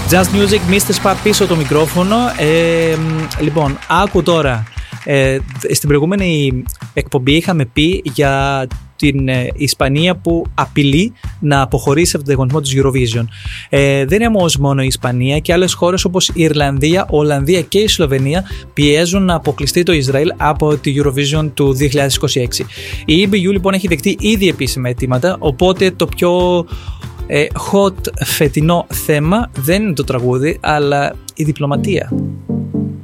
Just Music, Mr. Spa πίσω το μικρόφωνο. Λοιπόν, άκου τώρα. Στην προηγούμενη εκπομπή είχαμε πει για την Ισπανία που απειλεί να αποχωρήσει από τον διαγωνισμό της Eurovision. Δεν είναι όμως μόνο η Ισπανία, και άλλες χώρες όπως η Ιρλανδία, Ολλανδία και η Σλοβενία πιέζουν να αποκλειστεί το Ισραήλ από τη Eurovision του 2026. Η EBU λοιπόν έχει δεχτεί ήδη επίσημα αιτήματα, οπότε το πιο hot φετινό θέμα δεν είναι το τραγούδι, αλλά η διπλωματία.